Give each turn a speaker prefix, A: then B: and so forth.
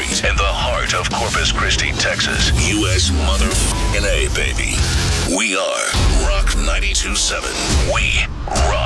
A: Street in the heart of Corpus Christi, Texas. U.S. motherfucking A, baby. We are Rock 92.7. We rock.